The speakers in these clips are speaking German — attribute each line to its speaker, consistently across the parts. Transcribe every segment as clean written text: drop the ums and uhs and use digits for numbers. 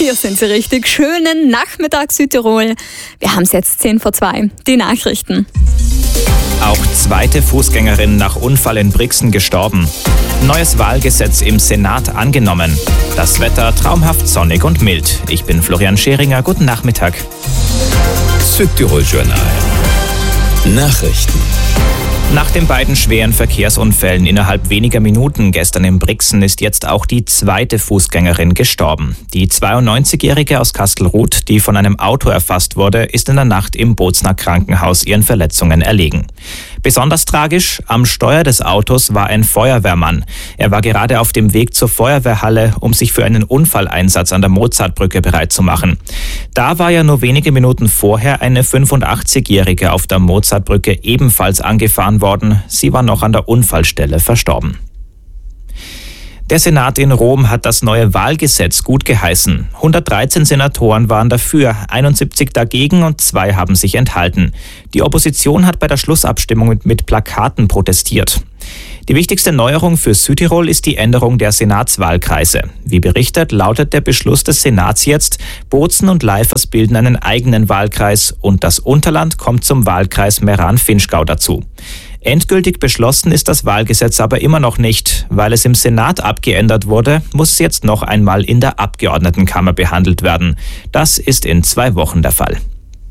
Speaker 1: Hier sind Sie richtig. Schönen Nachmittag Südtirol. Wir haben es jetzt 1:10 Die Nachrichten.
Speaker 2: Auch zweite Fußgängerin nach Unfall in Brixen gestorben. Neues Wahlgesetz im Senat angenommen. Das Wetter traumhaft sonnig und mild. Ich bin Florian Scheringer. Guten Nachmittag.
Speaker 3: Südtirol Journal. Nachrichten.
Speaker 2: Nach den beiden schweren Verkehrsunfällen innerhalb weniger Minuten gestern in Brixen ist jetzt auch die zweite Fußgängerin gestorben. Die 92-Jährige aus Kastelruth, die von einem Auto erfasst wurde, ist in der Nacht im Bozner Krankenhaus ihren Verletzungen erlegen. Besonders tragisch, am Steuer des Autos war ein Feuerwehrmann. Er war gerade auf dem Weg zur Feuerwehrhalle, um sich für einen Unfalleinsatz an der Mozartbrücke bereit zu machen. Da war ja nur wenige Minuten vorher eine 85-Jährige auf der Mozartbrücke ebenfalls angefahren worden. Sie war noch an der Unfallstelle verstorben. Der Senat in Rom hat das neue Wahlgesetz gut geheißen. 113 Senatoren waren dafür, 71 dagegen und 2 haben sich enthalten. Die Opposition hat bei der Schlussabstimmung mit Plakaten protestiert. Die wichtigste Neuerung für Südtirol ist die Änderung der Senatswahlkreise. Wie berichtet, lautet der Beschluss des Senats jetzt, Bozen und Leifers bilden einen eigenen Wahlkreis und das Unterland kommt zum Wahlkreis Meran-Vinschgau dazu. Endgültig beschlossen ist das Wahlgesetz aber immer noch nicht. Weil es im Senat abgeändert wurde, muss es jetzt noch einmal in der Abgeordnetenkammer behandelt werden. Das ist in 2 Wochen der Fall.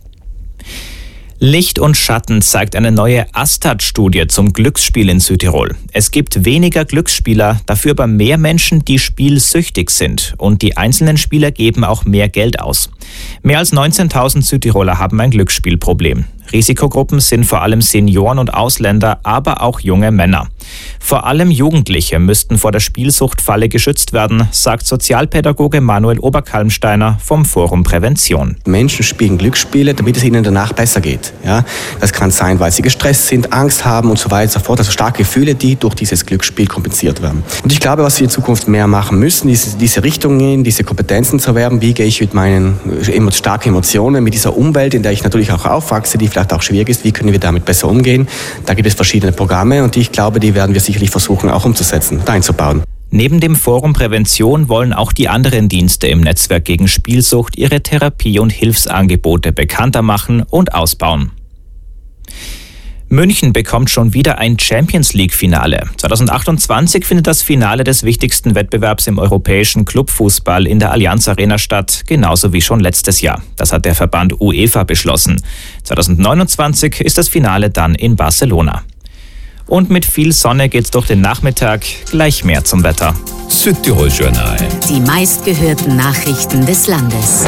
Speaker 2: Licht und Schatten zeigt eine neue Astat-Studie zum Glücksspiel in Südtirol. Es gibt weniger Glücksspieler, dafür aber mehr Menschen, die spielsüchtig sind. Und die einzelnen Spieler geben auch mehr Geld aus. Mehr als 19.000 Südtiroler haben ein Glücksspielproblem. Risikogruppen sind vor allem Senioren und Ausländer, aber auch junge Männer. Vor allem Jugendliche müssten vor der Spielsuchtfalle geschützt werden, sagt Sozialpädagoge Manuel Oberkalmsteiner vom Forum Prävention.
Speaker 4: Menschen spielen Glücksspiele, damit es ihnen danach besser geht. Ja, das kann sein, weil sie gestresst sind, Angst haben und so weiter und so fort. Also starke Gefühle, die durch dieses Glücksspiel kompensiert werden. Und ich glaube, was wir in Zukunft mehr machen müssen, ist diese Richtungen, diese Kompetenzen zu erwerben. Wie gehe ich mit meinen starken Emotionen, mit dieser Umwelt, in der ich natürlich auch aufwachse, die vielleicht auch schwierig ist, wie können wir damit besser umgehen? Da gibt es verschiedene Programme und ich glaube, die werden wir sicherlich versuchen auch umzusetzen, da einzubauen.
Speaker 2: Neben dem Forum Prävention wollen auch die anderen Dienste im Netzwerk gegen Spielsucht ihre Therapie- und Hilfsangebote bekannter machen und ausbauen. München bekommt schon wieder ein Champions-League-Finale. 2028 findet das Finale des wichtigsten Wettbewerbs im europäischen Clubfußball in der Allianz Arena statt, genauso wie schon letztes Jahr. Das hat der Verband UEFA beschlossen. 2029 ist das Finale dann in Barcelona. Und mit viel Sonne geht's durch den Nachmittag. Gleich mehr zum Wetter.
Speaker 3: Südtirol Journal.
Speaker 5: Die meistgehörten Nachrichten des Landes.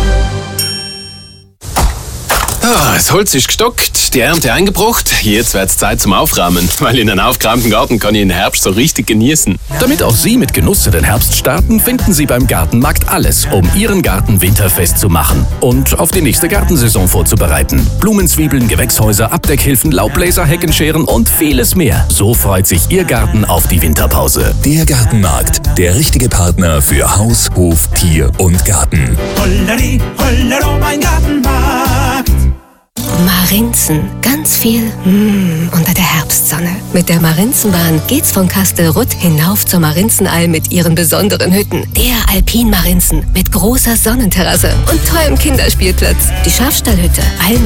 Speaker 6: Das Holz ist gestockt, die Ernte eingebracht. Jetzt wird's Zeit zum Aufräumen, weil in einem aufgeräumten Garten kann ich den Herbst so richtig genießen.
Speaker 7: Damit auch Sie mit Genuss in den Herbst starten, finden Sie beim Gartenmarkt alles, um Ihren Garten winterfest zu machen und auf die nächste Gartensaison vorzubereiten. Blumenzwiebeln, Gewächshäuser, Abdeckhilfen, Laubbläser, Heckenscheren und vieles mehr. So freut sich Ihr Garten auf die Winterpause.
Speaker 3: Der Gartenmarkt, der richtige Partner für Haus, Hof, Tier und Garten.
Speaker 8: Holleri, hollero, mein Gartenmarkt.
Speaker 5: Marinzen. Ganz viel unter der Herbstsonne. Mit der Marinzenbahn geht's von Kastelruth hinauf zur Marinzenalm mit ihren besonderen Hütten. Der Alpin Marinzen mit großer Sonnenterrasse und tollem Kinderspielplatz. Die Schafstallhütte, Alm